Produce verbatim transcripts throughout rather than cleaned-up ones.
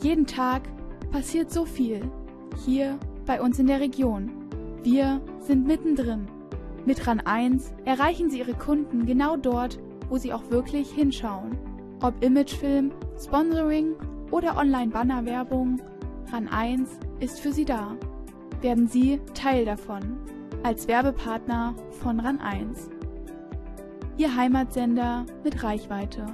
Jeden Tag passiert so viel. Hier bei uns in der Region. Wir sind mittendrin. Mit RAN eins erreichen Sie Ihre Kunden genau dort, wo sie auch wirklich hinschauen. Ob Imagefilm, Sponsoring oder Online-Banner-Werbung, RAN eins ist für Sie da. Werden Sie Teil davon. Als Werbepartner von RAN eins. Ihr Heimatsender mit Reichweite.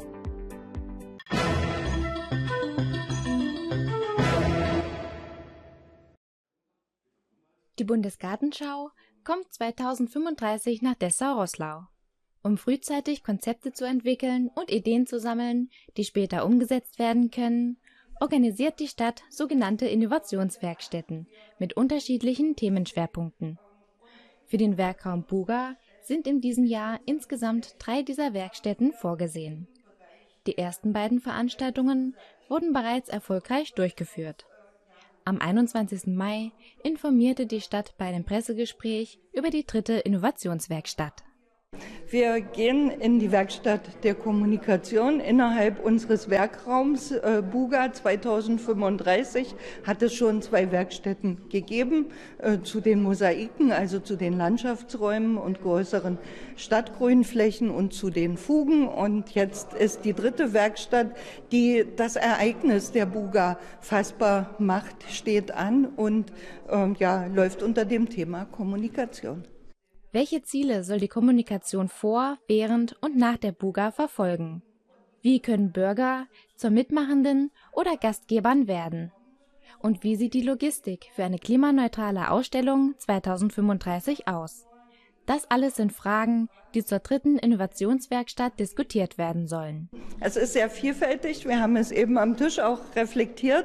Die Bundesgartenschau kommt zweitausendfünfunddreißig nach Dessau-Roßlau. Um frühzeitig Konzepte zu entwickeln und Ideen zu sammeln, die später umgesetzt werden können, organisiert die Stadt sogenannte Innovationswerkstätten mit unterschiedlichen Themenschwerpunkten. Für den Werkraum Buga sind in diesem Jahr insgesamt drei dieser Werkstätten vorgesehen. Die ersten beiden Veranstaltungen wurden bereits erfolgreich durchgeführt. Am einundzwanzigsten Mai informierte die Stadt bei einem Pressegespräch über die dritte Innovationswerkstatt. Wir gehen in die Werkstatt der Kommunikation innerhalb unseres Werkraums. Äh, Buga zweitausendfünfunddreißig hat es schon zwei Werkstätten gegeben, äh, zu den Mosaiken, also zu den Landschaftsräumen und größeren Stadtgrünflächen und zu den Fugen. Und jetzt ist die dritte Werkstatt, die das Ereignis der Buga fassbar macht, steht an und äh, ja, läuft unter dem Thema Kommunikation. Welche Ziele soll die Kommunikation vor, während und nach der Buga verfolgen? Wie können Bürger zur Mitmachenden oder Gastgebern werden? Und wie sieht die Logistik für eine klimaneutrale Ausstellung zweitausendfünfunddreißig aus? Das alles sind Fragen, die zur dritten Innovationswerkstatt diskutiert werden sollen. Es ist sehr vielfältig. Wir haben es eben am Tisch auch reflektiert.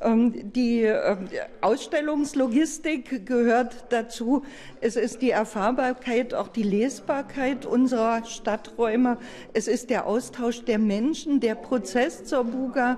Die Ausstellungslogistik gehört dazu. Es ist die Erfahrbarkeit, auch die Lesbarkeit unserer Stadträume. Es ist der Austausch der Menschen, der Prozess zur Buga,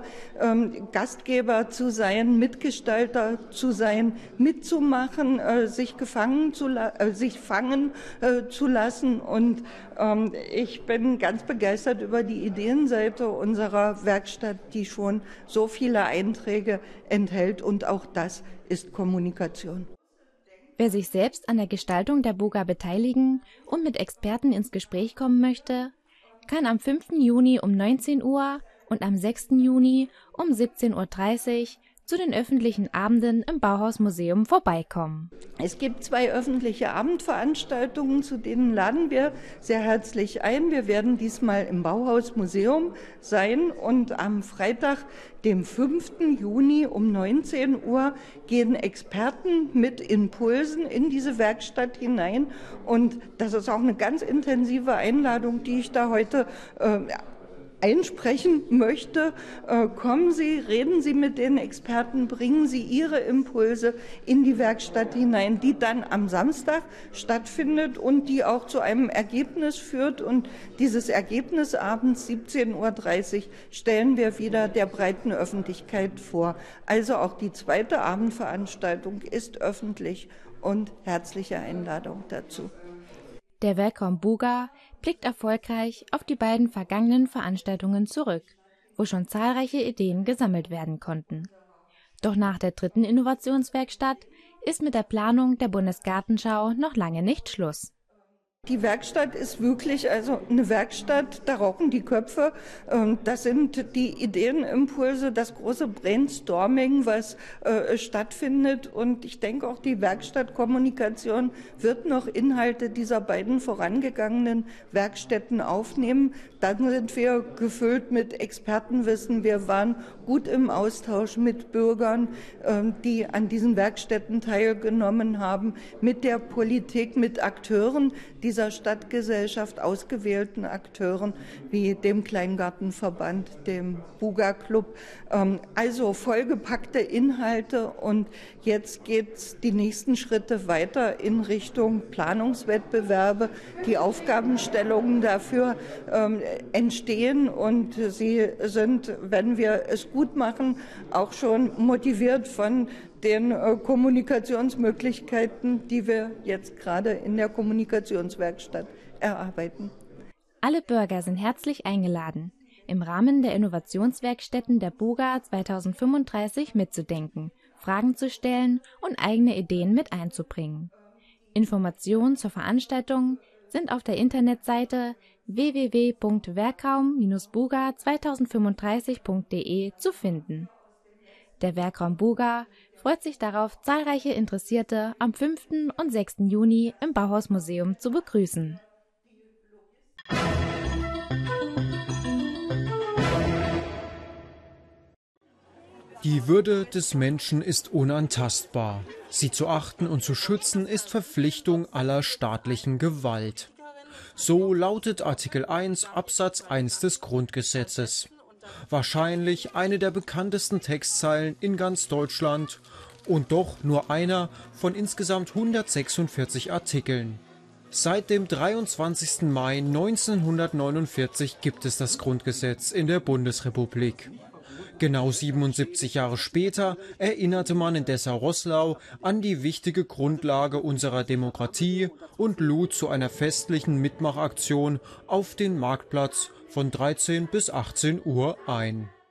Gastgeber zu sein, Mitgestalter zu sein, mitzumachen, sich gefangen zu sich fangen zu lassen. Und ähm, ich bin ganz begeistert über die Ideenseite unserer Werkstatt, die schon so viele Einträge enthält. Und auch das ist Kommunikation. Wer sich selbst an der Gestaltung der Buga beteiligen und mit Experten ins Gespräch kommen möchte, kann am fünften Juni um neunzehn Uhr und am sechsten Juni um siebzehn Uhr dreißig zu den öffentlichen Abenden im Bauhausmuseum vorbeikommen. Es gibt zwei öffentliche Abendveranstaltungen, zu denen laden wir sehr herzlich ein. Wir werden diesmal im Bauhausmuseum sein und am Freitag, dem fünften Juni um neunzehn Uhr gehen Experten mit Impulsen in diese Werkstatt hinein. Und das ist auch eine ganz intensive Einladung, die ich da heute äh, einsprechen möchte. Äh, kommen Sie, reden Sie mit den Experten, bringen Sie Ihre Impulse in die Werkstatt hinein, die dann am Samstag stattfindet und die auch zu einem Ergebnis führt. Und dieses Ergebnis abends siebzehn Uhr dreißig stellen wir wieder der breiten Öffentlichkeit vor. Also auch die zweite Abendveranstaltung ist öffentlich und herzliche Einladung dazu. Der Werkraum Buga blickt erfolgreich auf die beiden vergangenen Veranstaltungen zurück, wo schon zahlreiche Ideen gesammelt werden konnten. Doch nach der dritten Innovationswerkstatt ist mit der Planung der Bundesgartenschau noch lange nicht Schluss. Die Werkstatt ist wirklich also eine Werkstatt, da rauchen die Köpfe. Das sind die Ideenimpulse, das große Brainstorming, was äh, stattfindet. Und ich denke auch, die Werkstattkommunikation wird noch Inhalte dieser beiden vorangegangenen Werkstätten aufnehmen. Dann sind wir gefüllt mit Expertenwissen. Wir waren gut im Austausch mit Bürgern, äh, die an diesen Werkstätten teilgenommen haben, mit der Politik, mit Akteuren, die dieser Stadtgesellschaft, ausgewählten Akteuren wie dem Kleingartenverband, dem Buga Club. Also vollgepackte Inhalte und jetzt geht's die nächsten Schritte weiter in Richtung Planungswettbewerbe. Die Aufgabenstellungen dafür ähm, entstehen und sie sind, wenn wir es gut machen, auch schon motiviert von den äh, Kommunikationsmöglichkeiten, die wir jetzt gerade in der Kommunikationswerkstatt erarbeiten. Alle Bürger sind herzlich eingeladen, im Rahmen der Innovationswerkstätten der Buga zweitausendfünfunddreißig mitzudenken, Fragen zu stellen und eigene Ideen mit einzubringen. Informationen zur Veranstaltung sind auf der Internetseite w w w punkt werkraum buga zweitausendfünfunddreißig punkt de zu finden. Der Werkraum Buga freut sich darauf, zahlreiche Interessierte am fünften und sechsten Juni im Bauhausmuseum zu begrüßen. Die Würde des Menschen ist unantastbar. Sie zu achten und zu schützen ist Verpflichtung aller staatlichen Gewalt. So lautet Artikel eins Absatz eins des Grundgesetzes. Wahrscheinlich eine der bekanntesten Textzeilen in ganz Deutschland und doch nur einer von insgesamt hundertsechsundvierzig Artikeln. Seit dem dreiundzwanzigsten Mai neunzehnhundertneunundvierzig gibt es das Grundgesetz in der Bundesrepublik. Genau siebenundsiebzig Jahre später erinnerte man in Dessau-Roßlau an die wichtige Grundlage unserer Demokratie und lud zu einer festlichen Mitmachaktion auf den Marktplatz von dreizehn bis achtzehn Uhr ein.